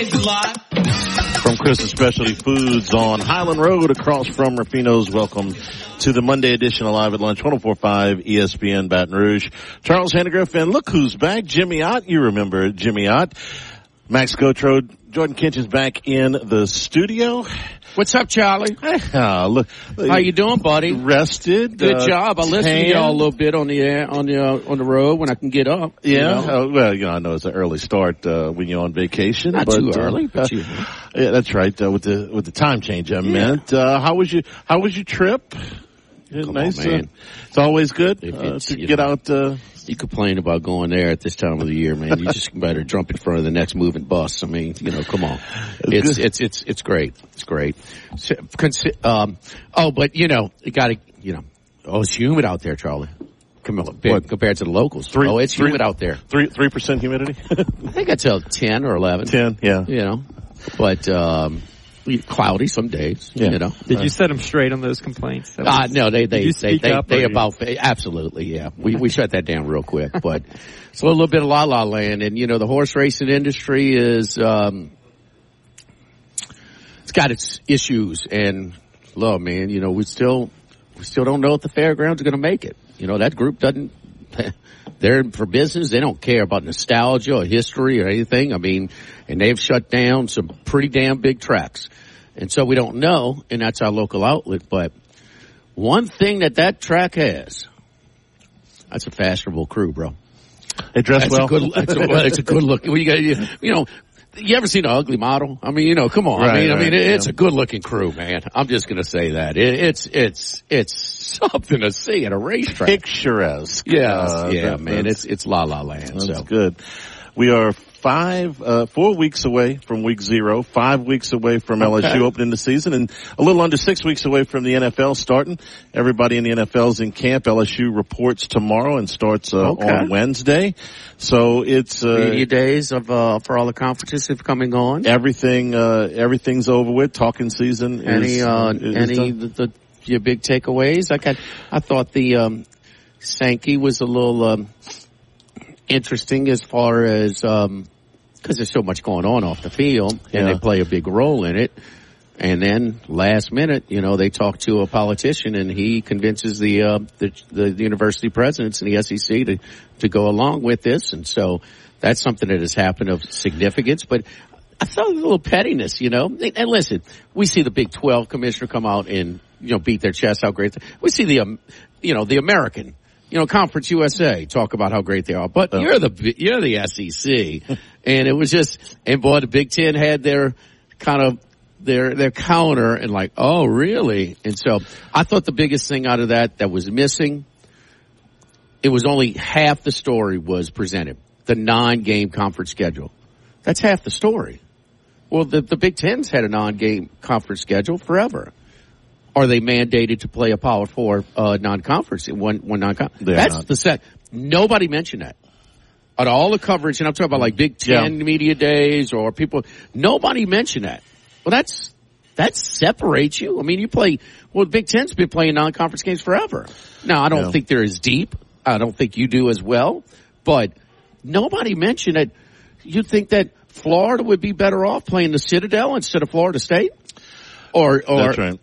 From Chris's Specialty Foods on Highland Road across from Rufino's, welcome to the Monday edition of Live at Lunch, 104.5 ESPN Baton Rouge. Charles Handegriff, and look who's back, Jimmy Ott. You remember Jimmy Ott. Max Gotrode, Jordan Kinch is back in the studio. What's up, Charlie? Look, how you doing, buddy? Rested. Good job. I listened to y'all a little bit on the air, on the road when I can get up. Yeah. You know? Well, I know it's an early start when you're on vacation. Not too early, but you. Yeah, that's right. With the time change, I meant. How was your trip? Come nice. On, man. It's always good to get out. You complain about going there at this time of the year, man. You just better jump in front of the next moving bus. I mean, come on. It's great. It's great. But you gotta, it's humid out there, Charlie. Compared to the locals. It's humid out there. 3% humidity? I think it's 10 or 11. 10, yeah. But, cloudy some days, Did you set them straight on those complaints? No, they about, absolutely, yeah. We shut that down real quick, but it's a little bit of la-la land, and the horse racing industry is, it's got its issues, and look, man, we still don't know if the fairgrounds are going to make it. That group doesn't, they're for business. They don't care about nostalgia or history or anything. I mean, and they've shut down some pretty damn big tracks. And so we don't know, and that's our local outlet. But one thing that track has, that's a fashionable crew, bro. They dress well. It's a good look. You ever seen an ugly model? I mean, come on. Right, it's a good looking crew, man. I'm just going to say that. It's something to see at a racetrack. Picturesque. Yeah, man. It's la la land. That's good. We are 4 weeks away from week 0, 5 weeks away from LSU opening the season, and a little under 6 weeks away from the NFL starting. Everybody in the NFL's in camp. LSU reports tomorrow and starts on Wednesday. So it's media days for all the conferences have coming on. Everything's over with. Talking season your big takeaways? I thought the Sankey was a little interesting as far as because there's so much going on off the field, and they play a big role in it. And then last minute, they talk to a politician, and he convinces the university presidents and the SEC to go along with this. And so that's something that has happened of significance. But I felt a little pettiness, And listen, we see the Big 12 commissioner come out and beat their chest how great. We see the American. Conference USA talk about how great they are, but you're the SEC, and it was and boy, the Big Ten had their kind of their counter, and like, oh really? And so I thought the biggest thing out of that was missing. It was only half the story was presented. The 9-game conference schedule. That's half the story. Well, the Big Ten's had a 9-game conference schedule forever. Are they mandated to play a Power 4 non-conference? One non-conference? That's the set. Nobody mentioned that. Out of all the coverage, and I'm talking about like Big Ten media days or people, nobody mentioned that. Well, that separates you. I mean, the Big Ten's been playing non-conference games forever. Now, I don't think they're as deep. I don't think you do as well. But nobody mentioned it. You think that Florida would be better off playing the Citadel instead of Florida State? That's right.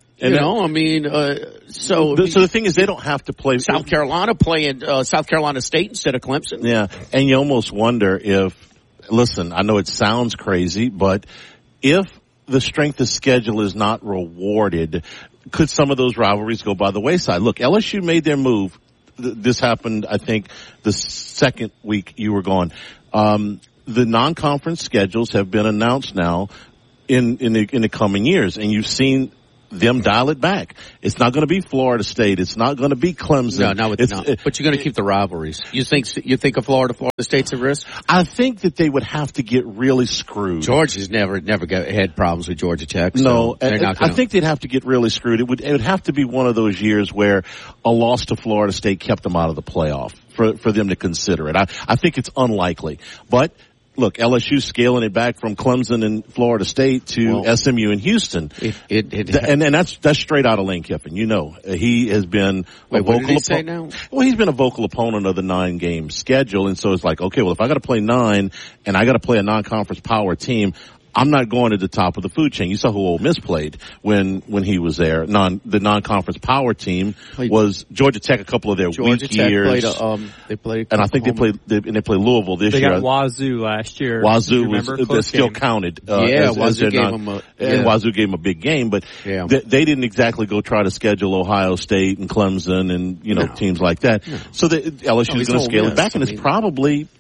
So the thing is, they don't have to play South Carolina playing South Carolina State instead of Clemson. Yeah, and you almost wonder listen, I know it sounds crazy, but if the strength of schedule is not rewarded, could some of those rivalries go by the wayside? Look, LSU made their move. This happened, I think, the second week you were gone. The non-conference schedules have been announced now in the coming years, and you've seen them dial it back. It's not going to be Florida State. It's not going to be Clemson. No, it's not. But you're going to keep the rivalries. You think of Florida State's at risk? I think that they would have to get really screwed. Georgia's never had problems with Georgia Tech. No, I think they'd have to get really screwed. It would have to be one of those years where a loss to Florida State kept them out of the playoff for them to consider it. I think it's unlikely, but. Look, LSU scaling it back from Clemson and Florida State to SMU and Houston. And that's straight out of Lane Kiffin. He has been a vocal what did he say now? Well, he's been a vocal opponent of the 9-game schedule. And so it's like, okay, well, if I got to play 9 and I got to play a non-conference power team, I'm not going to the top of the food chain. You saw who Ole Miss played when he was there. The non-conference power team was Georgia Tech. A couple of their Georgia weak Tech years. They played, and I think they played Louisville this year. They got Wazoo last year. Wazoo was still counted. Wazoo gave them and Wazoo gave them a big game, but they didn't exactly go try to schedule Ohio State and Clemson and teams like that. No. So LSU is going to scale it back, and it's probably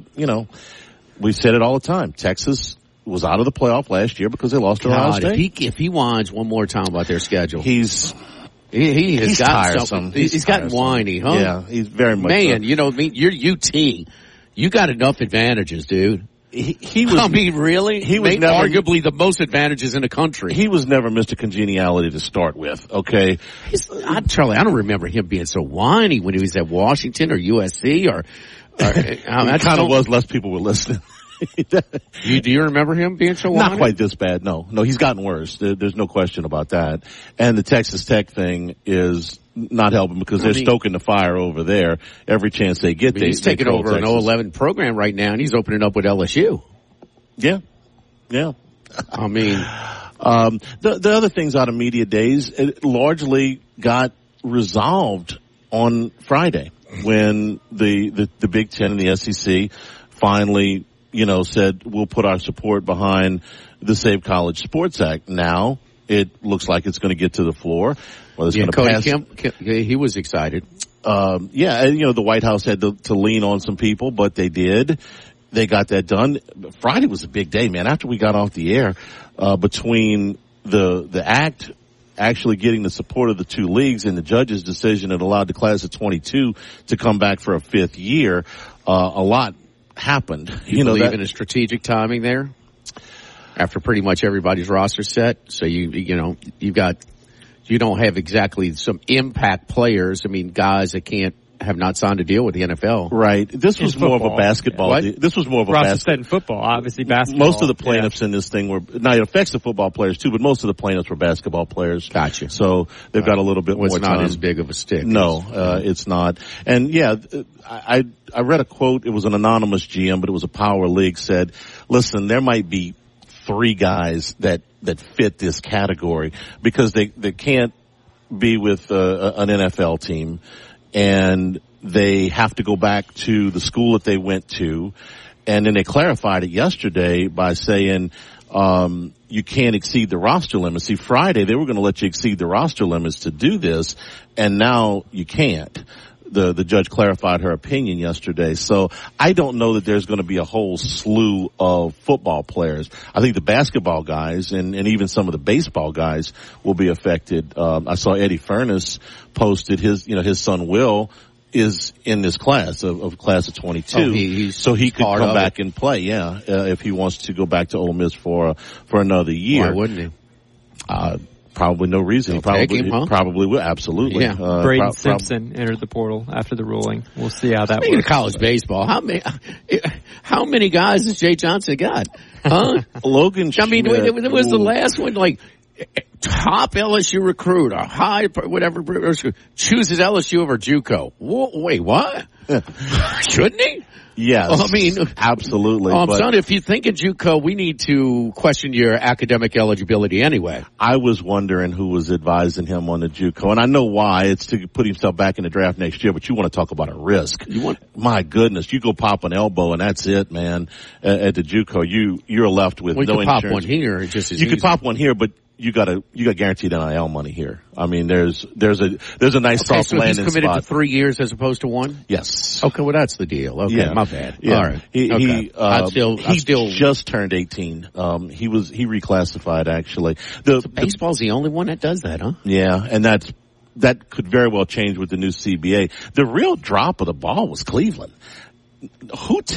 we said it all the time. Texas was out of the playoff last year because they lost to Ohio State. If he whines one more time about their schedule, he's tiresome. He's gotten whiny, huh? Yeah, he's very much. Man, you're UT. You got enough advantages, dude. He was. I mean, really? He was arguably the most advantages in the country. He was never Mr. Congeniality to start with. Okay, Charlie, I don't remember him being so whiny when he was at Washington or USC or. He kind of was. Less people were listening. Do you remember him being so whiny? Not quite this bad. No, he's gotten worse. There's no question about that. And the Texas Tech thing is not helping because they're stoking the fire over there every chance they get. He's taking over Texas. An 011 program right now, and he's opening up with LSU. Yeah. I mean, the other things out of media days, it largely got resolved on Friday when the Big Ten and the SEC finally, said we'll put our support behind the Save College Sports Act. Now it looks like it's going to get to the floor. Well, it's going to pass. Kemp, he was excited. And, the White House had to lean on some people, but they did. They got that done. Friday was a big day, man. After we got off the air, between the act actually getting the support of the two leagues and the judge's decision that allowed the class of 22 to come back for a fifth year, a lot happened. You believe in a strategic timing there? After pretty much everybody's roster set, so you don't have exactly some impact players. I mean, guys that have not signed a deal with the NFL. Right. This was more of a basketball. This was more of a basketball. Roster set in football, obviously basketball. Most of the plaintiffs in this thing now it affects the football players too, but most of the plaintiffs were basketball players. Gotcha. So they've got a little bit more time. It's not as big of a stick. No, it's not. And I read a quote. It was an anonymous GM, but it was a power league, said, listen, there might be 3 guys that fit this category because they can't be with an NFL team, and they have to go back to the school that they went to. And then they clarified it yesterday by saying you can't exceed the roster limits. See, Friday they were going to let you exceed the roster limits to do this, and now you can't. The judge clarified her opinion yesterday. So I don't know that there's going to be a whole slew of football players. I think the basketball guys and even some of the baseball guys will be affected. I saw Eddie Furness posted his son Will is in this class of class of 22. So he could come back and play. Yeah. If he wants to go back to Ole Miss for another year. Why wouldn't he? Probably no reason. He probably will. Absolutely. Yeah. Braden Simpson entered the portal after the ruling. We'll see how that works. College baseball, how many guys has Jay Johnson got? Huh? Logan Schmidt. I mean, it was the last one, like, top LSU recruit, a high, whatever, chooses LSU over JUCO. Wait, what? Shouldn't he? Yes. I mean, absolutely. Son, if you think of JUCO, we need to question your academic eligibility anyway. I was wondering who was advising him on the JUCO, and I know why. It's to put himself back in the draft next year, but you want to talk about a risk. My goodness, you go pop an elbow and that's it, man. At the JUCO, you're left with no insurance. You could pop one here. You could pop one here, but you got guaranteed NIL money here. I mean, there's a nice soft landing spot. So he's committed to 3 years as opposed to 1? Yes. Okay, well that's the deal. Okay, yeah. My bad. Yeah. All right. He just turned 18. He reclassified actually. Baseball's the only one that does that, huh? Yeah, and that could very well change with the new CBA. The real drop of the ball was Cleveland. Who